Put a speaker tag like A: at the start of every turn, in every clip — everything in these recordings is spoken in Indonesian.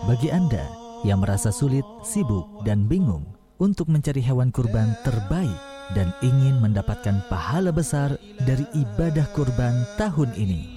A: Bagi Anda yang merasa sulit, sibuk, dan bingung untuk mencari hewan kurban terbaik dan ingin mendapatkan pahala besar dari ibadah kurban tahun ini,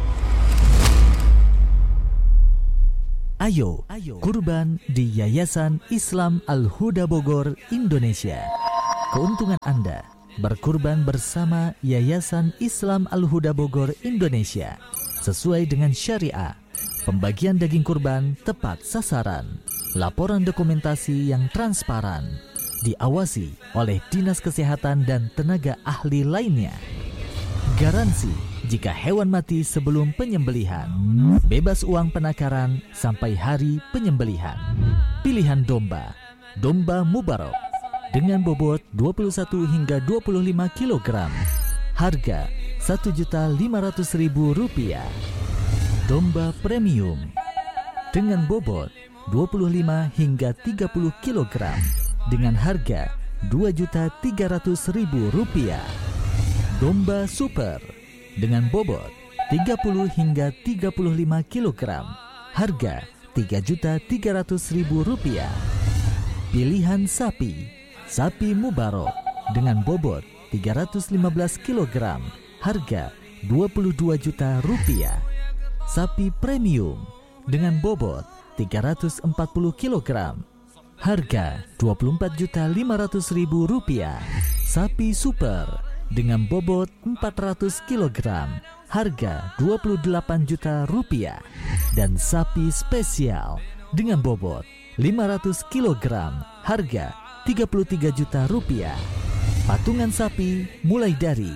A: ayo kurban di Yayasan Islam Al-Huda Bogor, Indonesia. Keuntungan Anda berkurban bersama Yayasan Islam Al-Huda Bogor, Indonesia sesuai dengan syariah. Pembagian daging kurban tepat sasaran, laporan dokumentasi yang transparan, diawasi oleh Dinas Kesehatan dan tenaga ahli lainnya. Garansi jika hewan mati sebelum penyembelihan, bebas uang penakaran sampai hari penyembelihan. Pilihan domba, domba Mubarak dengan bobot 21 hingga 25 kg. Harga Rp1.500.000. Domba premium dengan bobot 25 hingga 30 kg dengan harga Rp2.300.000. Domba super dengan bobot 30 hingga 35 kg, harga Rp3.300.000. Pilihan sapi, sapi Mubarak dengan bobot 315 kg, harga Rp22 juta. Sapi premium dengan bobot 340 kg, harga Rp24.500.000. Sapi super dengan bobot 400 kg, harga Rp28 juta. Dan sapi spesial dengan bobot 500 kg, harga Rp33 juta. Patungan sapi mulai dari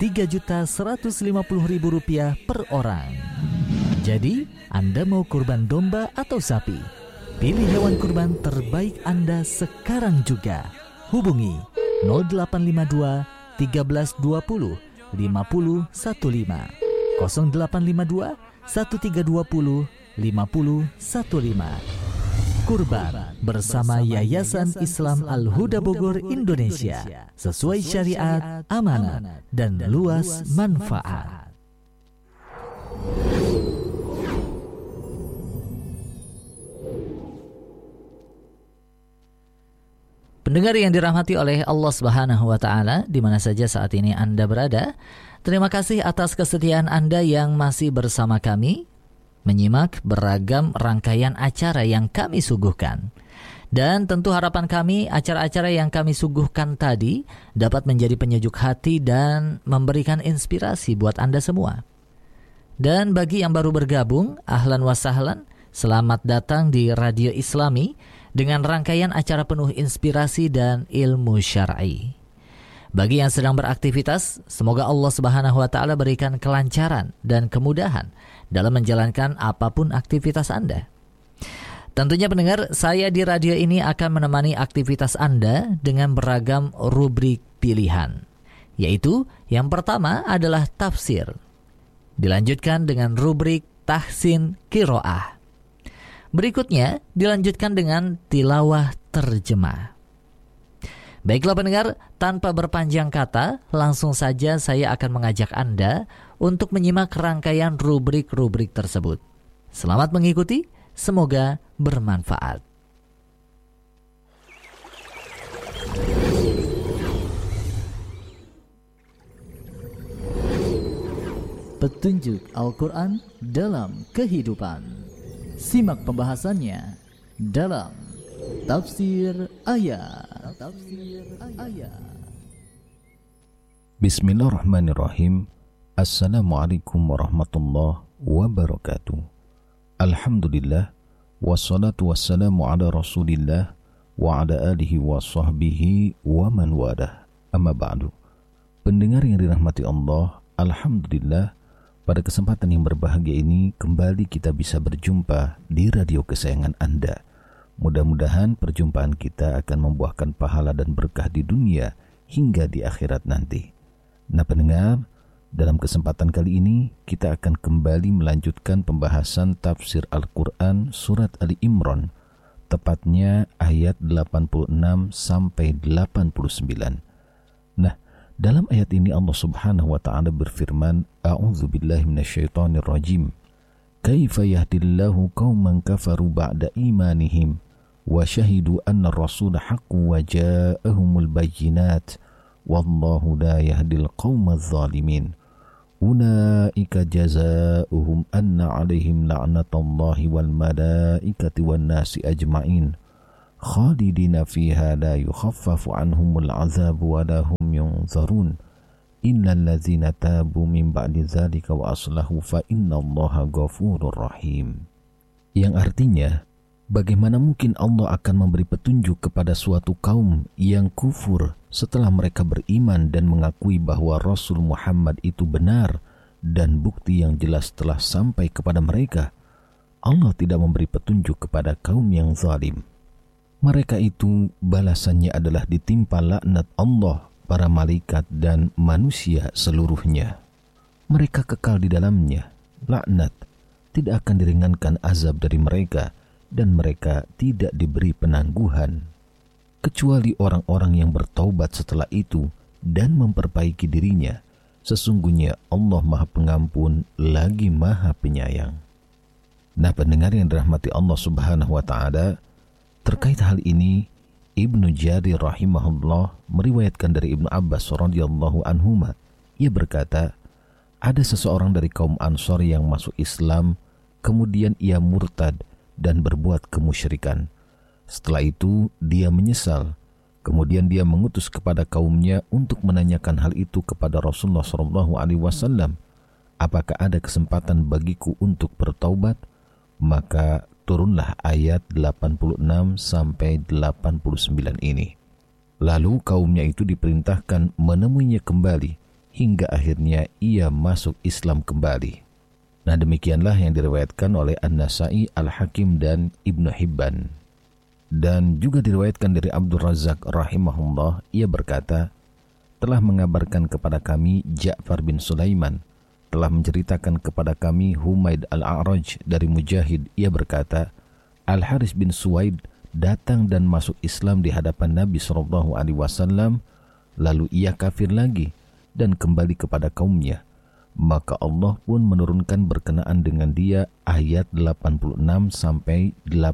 A: Rp3.150.000 per orang. Jadi, Anda mau kurban domba atau sapi? Pilih hewan kurban terbaik Anda sekarang juga. Hubungi 0852 1320 5015, 0852 1320 5015. Kurban bersama Yayasan Islam Al-Huda Bogor, Indonesia, sesuai syariat, amanat, dan luas manfaat. Pendengar yang dirahmati oleh Allah Subhanahu wa Ta'ala, di mana saja saat ini Anda berada, terima kasih atas kesetiaan Anda yang masih bersama kami, menyimak beragam rangkaian acara yang kami suguhkan. Dan tentu harapan kami, acara-acara yang kami suguhkan tadi dapat menjadi penyejuk hati dan memberikan inspirasi buat Anda semua. Dan bagi yang baru bergabung, ahlan wa sahlan, selamat datang di Radio Islami dengan rangkaian acara penuh inspirasi dan ilmu syar'i. Bagi yang sedang beraktivitas, semoga Allah Subhanahu wa Ta'ala berikan kelancaran dan kemudahan dalam menjalankan apapun aktivitas Anda. Tentunya pendengar, saya di radio ini akan menemani aktivitas Anda dengan beragam rubrik pilihan. Yaitu, yang pertama adalah tafsir. Dilanjutkan dengan rubrik tahsin qiraah. Berikutnya dilanjutkan dengan tilawah terjemah. Baiklah pendengar, tanpa berpanjang kata, langsung saja saya akan mengajak Anda untuk menyimak rangkaian rubrik-rubrik tersebut. Selamat mengikuti, semoga bermanfaat. Petunjuk Al-Quran dalam kehidupan. Simak pembahasannya dalam Tafsir Ayat.
B: Bismillahirrahmanirrahim. Assalamualaikum warahmatullahi wabarakatuh. Alhamdulillah, wassalatu wassalamu ala rasulillah wa ala alihi wa sahbihi wa man wadah. Amma ba'du. Pendengar yang dirahmati Allah, alhamdulillah, pada kesempatan yang berbahagia ini kembali kita bisa berjumpa di radio kesayangan Anda. Mudah-mudahan perjumpaan kita akan membuahkan pahala dan berkah di dunia hingga di akhirat nanti. Nah pendengar, dalam kesempatan kali ini kita akan kembali melanjutkan pembahasan tafsir Al-Quran surat Ali Imran, tepatnya ayat 86 sampai 89. Nah, dalam ayat ini Allah Subhanahu wa Ta'ala berfirman, A'udzu billahi minasyaitonir rajim. kaifa yahdillahu qauman kafaru ba'da imanihim wa syahidu anna ar-rasula haqqun wa ja'ahumul bayyinat wallahu la yahdil qaumadz zalimin. Ulaika jazaohum anna 'alaihim la'natullahi wal malaikati wan nasi ajma'in khalidina fiha la yukhaffafu 'anhumul 'adzabu wa la hum yunzarun illal ladzina tabu min ba'di dzalika wa aslahu fa innallaha ghafurur rahim. Yang artinya, bagaimana mungkin Allah akan memberi petunjuk kepada suatu kaum yang kufur setelah mereka beriman dan mengakui bahwa Rasul Muhammad itu benar dan bukti yang jelas telah sampai kepada mereka? Allah tidak memberi petunjuk kepada kaum yang zalim. Mereka itu balasannya adalah ditimpa laknat Allah, para malaikat dan manusia seluruhnya. Mereka kekal di dalamnya. Laknat tidak akan diringankan azab dari mereka dan mereka tidak diberi penangguhan kecuali orang-orang yang bertaubat setelah itu dan memperbaiki dirinya. Sesungguhnya Allah Maha Pengampun lagi Maha Penyayang. Nah, pendengar yang dirahmati Allah Subhanahu wa taala, terkait hal ini Ibnu Jarir rahimahullah meriwayatkan dari Ibnu Abbas radhiyallahu anhuma. Ia berkata, ada seseorang dari kaum Ansor yang masuk Islam, kemudian ia murtad dan berbuat kemusyrikan. Setelah itu dia menyesal. Kemudian dia mengutus kepada kaumnya untuk menanyakan hal itu kepada Rasulullah SAW. Apakah ada kesempatan bagiku untuk bertaubat? Maka turunlah ayat 86 sampai 89 ini. Lalu kaumnya itu diperintahkan menemuinya kembali hingga akhirnya ia masuk Islam kembali. Nah, demikianlah yang diriwayatkan oleh An-Nasa'i, Al-Hakim dan Ibnu Hibban. Dan juga diriwayatkan dari Abdul Razak rahimahullah, ia berkata, telah mengabarkan kepada kami Ja'far bin Sulaiman, telah menceritakan kepada kami Humaid Al-A'raj dari Mujahid. Ia berkata, Al-Haris bin Suwaid datang dan masuk Islam di hadapan Nabi SAW, lalu ia kafir lagi dan kembali kepada kaumnya. Maka Allah pun menurunkan berkenaan dengan dia ayat 86 sampai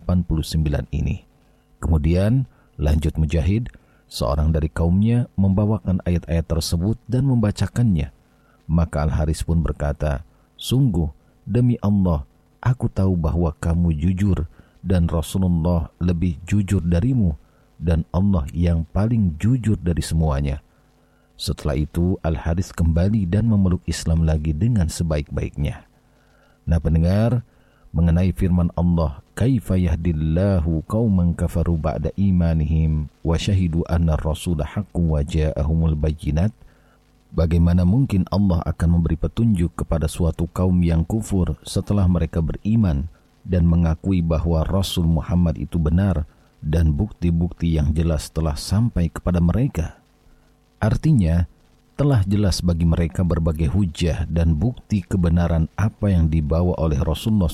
B: 89 ini. Kemudian lanjut Mujahid, seorang dari kaumnya membawakan ayat-ayat tersebut dan membacakannya. Maka Al-Haris pun berkata, sungguh demi Allah, aku tahu bahwa kamu jujur dan Rasulullah lebih jujur darimu dan Allah yang paling jujur dari semuanya. Setelah itu Al-Haris kembali dan memeluk Islam lagi dengan sebaik-baiknya. Nah, pendengar, mengenai firman Allah, kaifa yahdillahu qauman kafaru ba'da imanihim wa syahidu anna ar-rasula haqqun wa ja'ahumul bayyinat, bagaimana mungkin Allah akan memberi petunjuk kepada suatu kaum yang kufur setelah mereka beriman dan mengakui bahwa Rasul Muhammad itu benar dan bukti-bukti yang jelas telah sampai kepada mereka? Artinya, telah jelas bagi mereka berbagai hujah dan bukti kebenaran apa yang dibawa oleh Rasulullah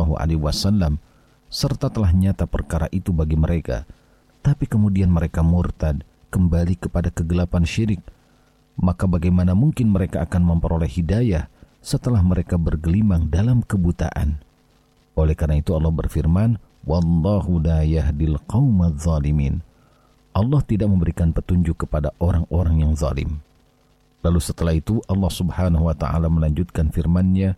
B: SAW, serta telah nyata perkara itu bagi mereka. Tapi kemudian mereka murtad, kembali kepada kegelapan syirik. Maka bagaimana mungkin mereka akan memperoleh hidayah setelah mereka bergelimang dalam kebutaan? Oleh karena itu Allah berfirman, wallahu la yahdil qaumadz zalimin. Allah tidak memberikan petunjuk kepada orang-orang yang zalim. Lalu setelah itu Allah Subhanahu wa taala melanjutkan firman-Nya,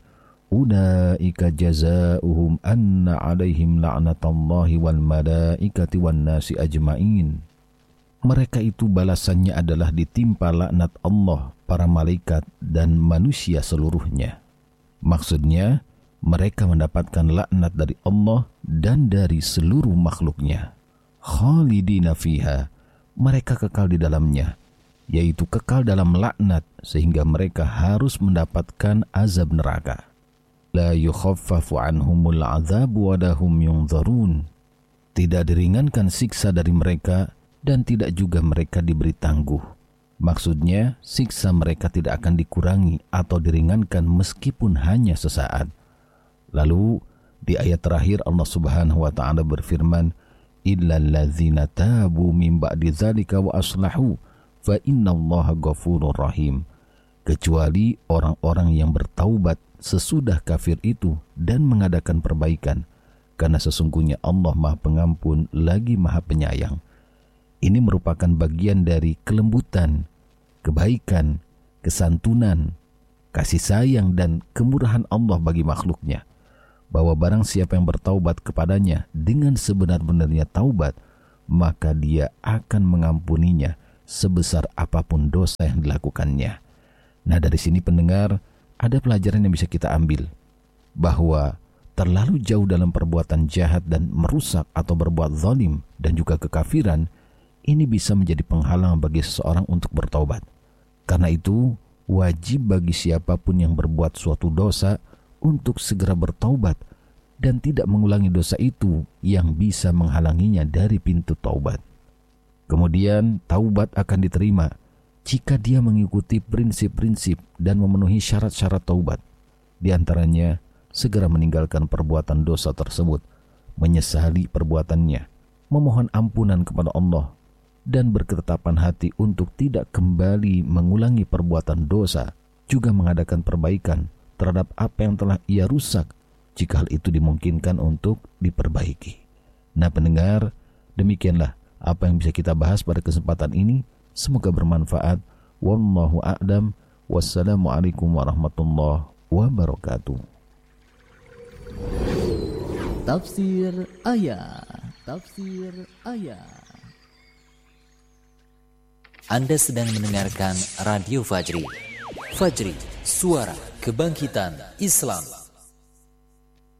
B: ulaika jazaohum anna 'alaihim la'natullahi wal malaikati wan nasi ajma'in. Mereka itu balasannya adalah ditimpa laknat Allah, para malaikat dan manusia seluruhnya. Maksudnya, mereka mendapatkan laknat dari Allah dan dari seluruh makhluknya. Khalidina fiha, mereka kekal di dalamnya, yaitu kekal dalam laknat sehingga mereka harus mendapatkan azab neraka. La yukhaffafu anhumul azabu wa lahum yunzarun. Tidak diringankan siksa dari mereka dan tidak juga mereka diberi tangguh. Maksudnya, siksa mereka tidak akan dikurangi atau diringankan meskipun hanya sesaat. Lalu di ayat terakhir Allah Subhanahu wa taala berfirman, illal ladzina tabu min ba'di dzalika wa aslahu fa innallaha ghafurur rahim. Kecuali orang-orang yang bertaubat sesudah kafir itu dan mengadakan perbaikan, karena sesungguhnya Allah Maha Pengampun lagi Maha Penyayang. Ini merupakan bagian dari kelembutan, kebaikan, kesantunan, kasih sayang dan kemurahan Allah bagi makhluknya, bahwa barang siapa yang bertaubat kepadanya dengan sebenar-benarnya taubat, maka Dia akan mengampuninya sebesar apapun dosa yang dilakukannya. Nah, dari sini pendengar, ada pelajaran yang bisa kita ambil, bahwa terlalu jauh dalam perbuatan jahat dan merusak atau berbuat zalim dan juga kekafiran, ini bisa menjadi penghalang bagi seseorang untuk bertaubat. Karena itu, wajib bagi siapapun yang berbuat suatu dosa untuk segera bertaubat dan tidak mengulangi dosa itu yang bisa menghalanginya dari pintu taubat. Kemudian, taubat akan diterima jika dia mengikuti prinsip-prinsip dan memenuhi syarat-syarat taubat. Di antaranya, segera meninggalkan perbuatan dosa tersebut, menyesali perbuatannya, memohon ampunan kepada Allah, dan berketetapan hati untuk tidak kembali mengulangi perbuatan dosa, juga mengadakan perbaikan terhadap apa yang telah ia rusak jika hal itu dimungkinkan untuk diperbaiki. Nah pendengar, demikianlah apa yang bisa kita bahas pada kesempatan ini. Semoga bermanfaat. Wallahu a'lam. Wassalamualaikum warahmatullahi wabarakatuh.
A: Tafsir ayat. Tafsir ayat. Anda sedang mendengarkan Radio Fajri. Fajri, suara kebangkitan Islam.